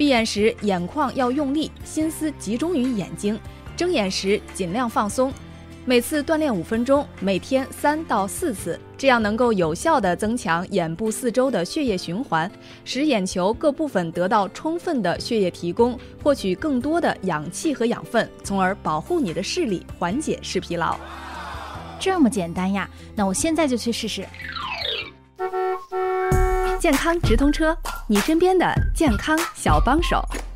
闭眼时眼眶要用力，心思集中于眼睛，睁眼时尽量放松。每次锻炼5分钟，每天3到4次，这样能够有效地增强眼部四周的血液循环，使眼球各部分得到充分的血液提供，获取更多的氧气和养分，从而保护你的视力，缓解视疲劳。 这么简单呀，那我现在就去试试。 健康直通车，你身边的健康小帮手。